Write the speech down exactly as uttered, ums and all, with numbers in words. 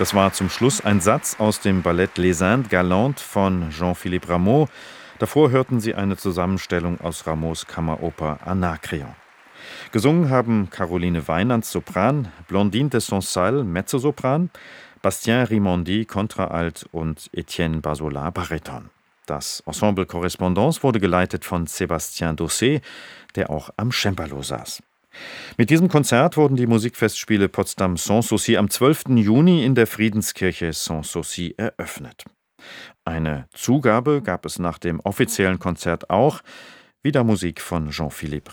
Das war zum Schluss ein Satz aus dem Ballett Les Indes Galantes von Jean-Philippe Rameau. Davor hörten Sie eine Zusammenstellung aus Rameaus Kammeroper Anacreon. Gesungen haben Caroline Weinand Sopran, Blondine de Saint-Saëns Mezzosopran, Bastien Rimondi Kontraalt und Etienne Bazola Bariton. Das Ensemble Correspondance wurde geleitet von Sébastien Dossé, der auch am Cembalo saß. Mit diesem Konzert wurden die Musikfestspiele Potsdam Sanssouci am zwölften Juni in der Friedenskirche Sanssouci eröffnet. Eine Zugabe gab es nach dem offiziellen Konzert auch, wieder Musik von Jean-Philippe